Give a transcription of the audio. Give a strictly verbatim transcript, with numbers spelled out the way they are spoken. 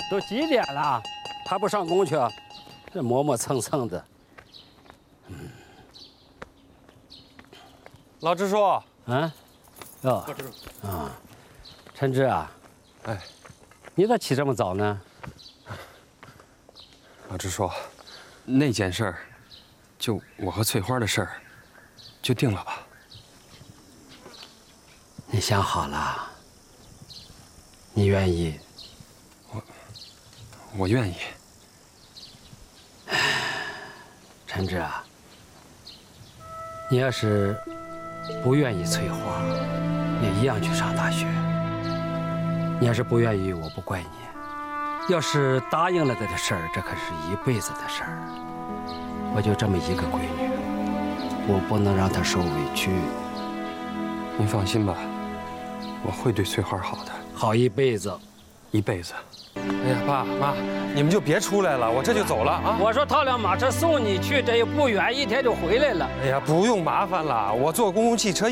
都几点了，还不上工去？这磨磨蹭蹭的。嗯， 老支书， 啊，哟，啊，陈志啊， 哎， 你咋起这么早呢？ 老支书，那件事儿，就我和翠花的事儿，就定了吧。 你想好了？你愿意？ 我，我愿意。 陈志啊，你要是不愿意翠花，也一样去上大学。你要是不愿意，我不怪你。要是答应了他的事儿，这可是一辈子的事儿。我就这么一个闺女，我不能让她受委屈。 您放心吧，我会对翠花好的， 好一辈子， 一辈子。哎呀，爸妈，你们就别出来了，我这就走了啊！ 我说套辆马车送你去，这也不远，一天就回来了。 哎呀，不用麻烦了，我坐公共汽车